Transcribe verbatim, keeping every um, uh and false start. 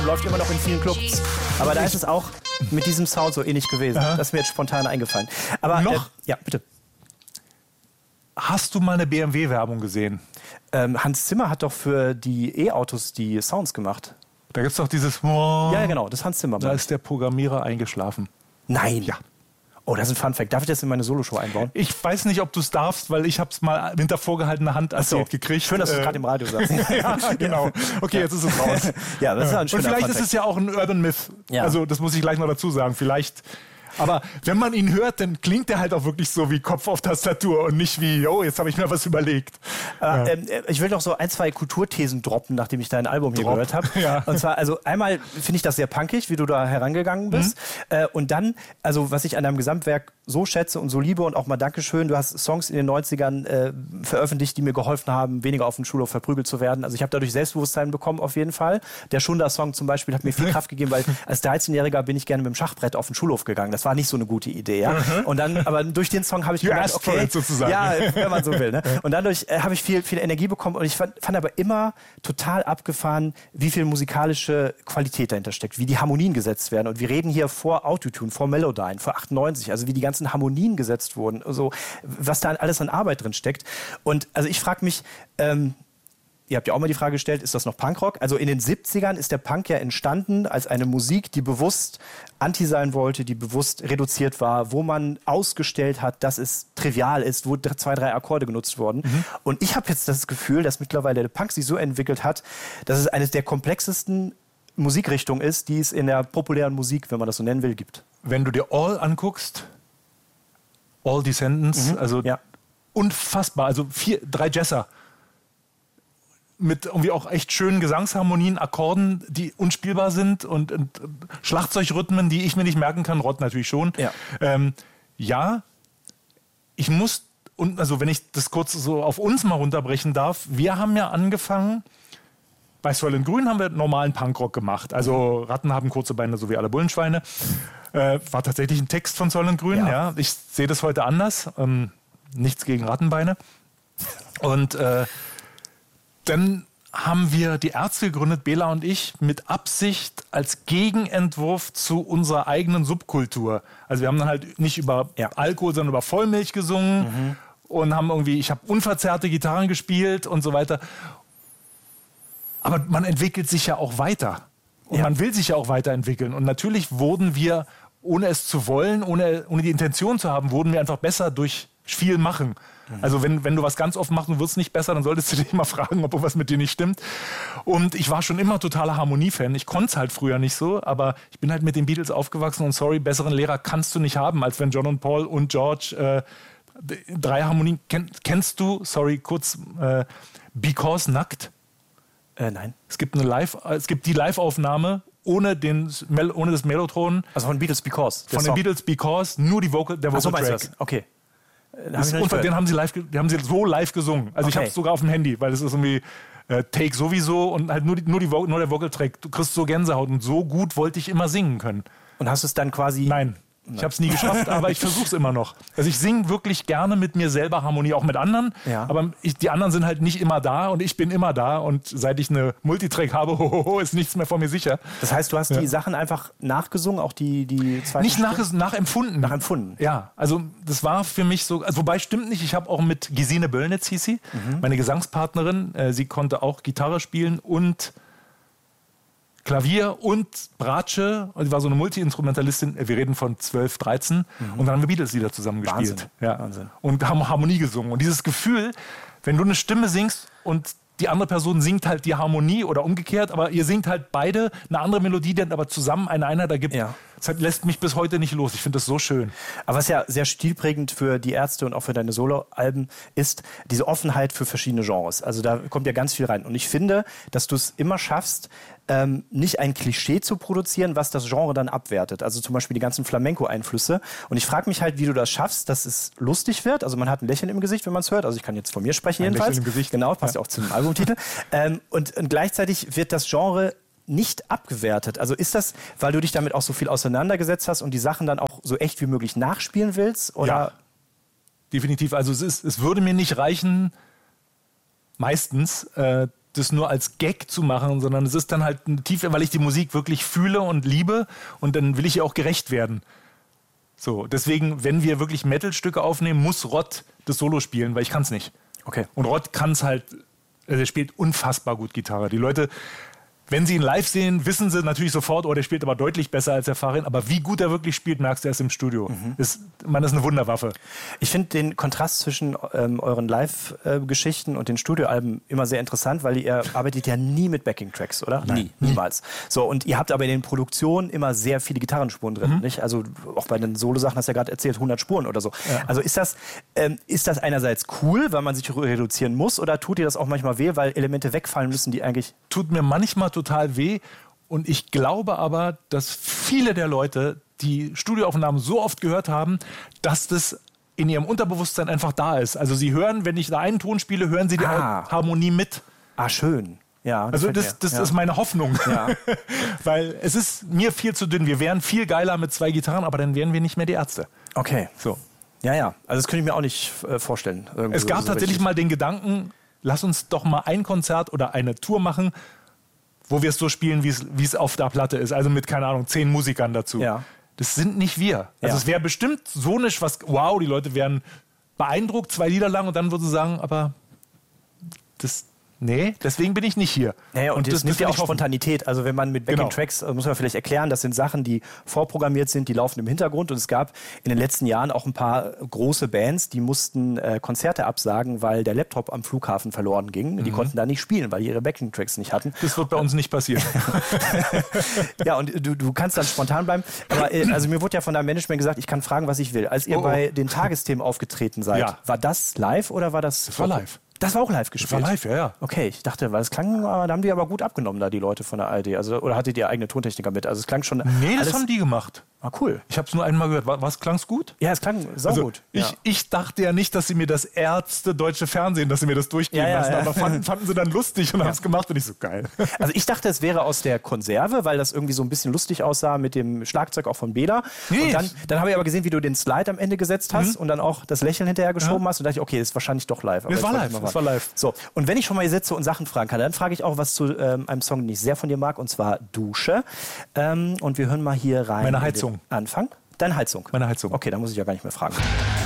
läuft immer noch in vielen Clubs. Aber da ist es auch mit diesem Sound so ähnlich gewesen. Aha. Das ist mir jetzt spontan eingefallen. Aber noch? Äh, ja, bitte. Hast du mal eine B M W-Werbung gesehen? Ähm, Hans Zimmer hat doch für die E-Autos die Sounds gemacht. Da gibt es doch dieses... Ja, genau, das ist Hans Zimmer. Da ist der Programmierer eingeschlafen. Nein. Ja. Oh, das ist ein Funfact. Darf ich das in meine Soloshow einbauen? Ich weiß nicht, ob du es darfst, weil ich habe es mal hinter vorgehaltener Hand erzählt so. gekriegt. Schön, dass du es gerade im Radio sagst. Ja, genau. Okay, jetzt ist es raus. Ja, das ist ein schöner Und vielleicht Funfact. ist es ja auch ein Urban Myth. Ja. Also das muss ich gleich noch dazu sagen. Vielleicht... Aber wenn man ihn hört, dann klingt er halt auch wirklich so wie Kopf auf Tastatur und nicht wie, oh, jetzt habe ich mir was überlegt. Ja. Ähm, ich will noch so ein, zwei Kulturthesen droppen, nachdem ich dein Album hier Drop. gehört habe. Ja. Und zwar, also einmal finde ich das sehr punkig, wie du da herangegangen bist. Mhm. Äh, und dann, also was ich an deinem Gesamtwerk so schätze und so liebe und auch mal Dankeschön, du hast Songs in den neunzigern äh, veröffentlicht, die mir geholfen haben, weniger auf dem Schulhof verprügelt zu werden. Also ich habe dadurch Selbstbewusstsein bekommen auf jeden Fall. Der Schunder-Song zum Beispiel hat mir viel Kraft gegeben, weil als dreizehnjähriger bin ich gerne mit dem Schachbrett auf den Schulhof gegangen. Das war nicht so eine gute Idee. Ja? Mhm. Und dann, aber durch den Song habe ich gemerkt, okay, sozusagen. Ja, wenn man so will. Ne? Und dadurch äh, habe ich viel, viel Energie bekommen und ich fand, fand aber immer total abgefahren, wie viel musikalische Qualität dahinter steckt, wie die Harmonien gesetzt werden. Und wir reden hier vor Autotune, vor Melodyne, vor achtundneunzig, also wie die ganzen Harmonien gesetzt wurden, also was da alles an Arbeit drin steckt. Und also ich frage mich, ähm, ihr habt ja auch mal die Frage gestellt, ist das noch Punkrock? Also in den siebzigern ist der Punk ja entstanden als eine Musik, die bewusst anti sein wollte, die bewusst reduziert war, wo man ausgestellt hat, dass es trivial ist, wo zwei, drei Akkorde genutzt wurden. Mhm. Und ich habe jetzt das Gefühl, dass mittlerweile der Punk sich so entwickelt hat, dass es eines der komplexesten Musikrichtungen ist, die es in der populären Musik, wenn man das so nennen will, gibt. Wenn du dir All anguckst, All Descendants, mhm. also ja. unfassbar, also vier, drei Jesser. Mit irgendwie auch echt schönen Gesangsharmonien, Akkorden, die unspielbar sind und, und Schlagzeugrhythmen, die ich mir nicht merken kann, Rott natürlich schon. Ja, ähm, ja ich muss, und also wenn ich das kurz so auf uns mal runterbrechen darf, wir haben ja angefangen, bei Soylent Grün haben wir normalen Punkrock gemacht. Also Ratten haben kurze Beine, so wie alle Bullenschweine. Äh, war tatsächlich ein Text von Soylent Grün. Ja. Ja. Ich sehe das heute anders. Ähm, nichts gegen Rattenbeine. Und äh, dann haben wir die Ärzte gegründet, Bela und ich, mit Absicht als Gegenentwurf zu unserer eigenen Subkultur. Also wir haben dann halt nicht über ja. Alkohol, sondern über Vollmilch gesungen mhm. und haben irgendwie, ich habe unverzerrte Gitarren gespielt und so weiter. Aber man entwickelt sich ja auch weiter. Und ja. man will sich ja auch weiterentwickeln. Und natürlich wurden wir, ohne es zu wollen, ohne, ohne die Intention zu haben, wurden wir einfach besser durch viel machen. Also wenn, wenn du was ganz oft machst und wirst nicht besser, dann solltest du dich immer fragen, ob was mit dir nicht stimmt. Und ich war schon immer totaler Harmonie-Fan. Ich konnte es halt früher nicht so, aber ich bin halt mit den Beatles aufgewachsen und sorry, besseren Lehrer kannst du nicht haben, als wenn John und Paul und George äh, drei Harmonien... Ken, kennst du, sorry, kurz, äh, Because Nackt? Äh, nein. Es gibt, eine Live, es gibt die Live-Aufnahme ohne, den, ohne das Mellotron. Also von Beatles Because? Von den Beatles Because, nur die Vocal, der Vocal-Track. So, okay. Das hab den haben sie live, die haben sie so live gesungen. Also okay. Ich habe es sogar auf dem Handy, weil es ist irgendwie äh, Take sowieso und halt nur, die, nur, die, nur der Vocal-Track. Du kriegst so Gänsehaut und so gut wollte ich immer singen können. Und hast du es dann quasi... Nein. Ich habe es nie geschafft, aber ich versuche es immer noch. Also ich singe wirklich gerne mit mir selber Harmonie, auch mit anderen. Ja. Aber ich, die anderen sind halt nicht immer da und ich bin immer da. Und seit ich eine Multitrack habe, hohoho, ist nichts mehr von mir sicher. Das heißt, du hast ja. die Sachen einfach nachgesungen, auch die, die zwei Nicht nach, nachempfunden. Nachempfunden. Ja, also das war für mich so, also wobei stimmt nicht, ich habe auch mit Gesine Böllnitz, hieß sie, mhm. meine Gesangspartnerin, äh, sie konnte auch Gitarre spielen und Klavier und Bratsche, die war so eine Multi-Instrumentalistin, wir reden von zwölf, dreizehn mhm. und dann haben wir Beatles-Lieder zusammen gespielt. Wahnsinn. Ja. Wahnsinn. Und haben Harmonie gesungen. Und dieses Gefühl, wenn du eine Stimme singst und die andere Person singt halt die Harmonie oder umgekehrt, aber ihr singt halt beide eine andere Melodie, die dann aber zusammen eine Einheit ergibt. Ja. Das lässt mich bis heute nicht los. Ich finde das so schön. Aber was ja sehr stilprägend für die Ärzte und auch für deine Soloalben ist, diese Offenheit für verschiedene Genres. Also da kommt ja ganz viel rein. Und ich finde, dass du es immer schaffst, ähm, nicht ein Klischee zu produzieren, was das Genre dann abwertet. Also zum Beispiel die ganzen Flamenco-Einflüsse. Und ich frage mich halt, wie du das schaffst, dass es lustig wird. Also man hat ein Lächeln im Gesicht, wenn man es hört. Also ich kann jetzt von mir sprechen ein jedenfalls. Lächeln im Gesicht. Genau, passt ja auch zum Albumtitel. ähm, und, und gleichzeitig wird das Genre nicht abgewertet. Also ist das, weil du dich damit auch so viel auseinandergesetzt hast und die Sachen dann auch so echt wie möglich nachspielen willst? Oder? Ja, definitiv. Also es, ist, es würde mir nicht reichen, meistens, äh, das nur als Gag zu machen, sondern es ist dann halt eine Tiefe, weil ich die Musik wirklich fühle und liebe und dann will ich ihr auch gerecht werden. So, deswegen, wenn wir wirklich Metal-Stücke aufnehmen, muss Rod das Solo spielen, weil ich kann es nicht. Okay. Und Rod kann es halt, also er spielt unfassbar gut Gitarre. Die Leute, wenn sie ihn live sehen, wissen sie natürlich sofort, oh, der spielt aber deutlich besser als der Farin. Aber wie gut er wirklich spielt, merkst du erst im Studio. Mhm. Das, man, das ist eine Wunderwaffe. Ich finde den Kontrast zwischen ähm, euren Live-Geschichten und den Studioalben immer sehr interessant, weil ihr arbeitet ja nie mit Backing-Tracks, oder? Nein. Nie, niemals. So, und ihr habt aber in den Produktionen immer sehr viele Gitarrenspuren drin, Mhm. nicht? Also auch bei den Solo-Sachen hast du ja gerade erzählt, hundert Spuren oder so. Ja. Also ist das, ähm, ist das einerseits cool, weil man sich reduzieren muss, oder tut ihr das auch manchmal weh, weil Elemente wegfallen müssen, die eigentlich... Tut mir manchmal total weh. Und ich glaube aber, dass viele der Leute die Studioaufnahmen so oft gehört haben, dass das in ihrem Unterbewusstsein einfach da ist. Also sie hören, wenn ich da einen Ton spiele, hören sie die Ah. Harmonie mit. Ah, schön. Ja, Also gefällt das, mir. das ja. ist meine Hoffnung. Ja. Weil es ist mir viel zu dünn. Wir wären viel geiler mit zwei Gitarren, aber dann wären wir nicht mehr die Ärzte. Okay. So. Ja, ja. Also das könnte ich mir auch nicht äh, vorstellen. Irgendwie Es so- gab so tatsächlich richtig. mal den Gedanken, lass uns doch mal ein Konzert oder eine Tour machen, wo wir es so spielen, wie es wie es auf der Platte ist. Also mit, keine Ahnung, zehn Musikern dazu. Ja. Das sind nicht wir. Also Ja. es wäre bestimmt so nicht was, wow, die Leute wären beeindruckt, zwei Lieder lang und dann würden sie sagen, aber das, nee, deswegen bin ich nicht hier. Naja, und, und das, das nimmt ja will auch ich hoffen. Spontanität. Also wenn man mit Backing Genau. Tracks, äh, muss man vielleicht erklären, das sind Sachen, die vorprogrammiert sind, die laufen im Hintergrund. Und es gab in den letzten Jahren auch ein paar große Bands, die mussten äh, Konzerte absagen, weil der Laptop am Flughafen verloren ging. Mhm. Die konnten da nicht spielen, weil die ihre Backing Tracks nicht hatten. Das wird bei uns nicht passieren. Ja, und du, du kannst dann spontan bleiben. Aber äh, also mir wurde ja von deinem Management gesagt, ich kann fragen, was ich will. Als ihr Oh, oh. bei den Tagesthemen aufgetreten seid, Ja. war das live oder war das... Das war live. Das war auch live gespielt? Das war live, ja, ja. Okay, ich dachte, weil es klang, da haben die aber gut abgenommen, da die Leute von der A R D. Also, oder hattet ihr eigene Tontechniker mit? Also es klang schon. Nee, das alles, haben die gemacht. Ah, cool. Ich habe es nur einmal gehört. Was, was klang's gut? Ja, es klang saugut. Also, ich, ja. ich dachte ja nicht, dass sie mir das Ärzte deutsche Fernsehen, dass sie mir das durchgehen Ja, ja, lassen, ja. aber fanden, fanden sie dann lustig und haben es gemacht und ich so, geil. Also ich dachte, es wäre aus der Konserve, weil das irgendwie so ein bisschen lustig aussah mit dem Schlagzeug auch von Bela. Nee. Und dann, dann habe ich aber gesehen, wie du den Slide am Ende gesetzt hast und dann auch das Lächeln hinterher geschoben hast und dachte ich, okay, das ist wahrscheinlich doch live. Aber Das jetzt war wollte ich live, mal das fragen. war live. So, und wenn ich schon mal hier sitze und Sachen fragen kann, dann frage ich auch was zu ähm, einem Song, den ich sehr von dir mag, und zwar Dusche. Ähm, und wir hören mal hier rein. Meine in den Heizung. Anfang. Deine Heizung? Meine Heizung. Okay, dann muss ich ja gar nicht mehr fragen.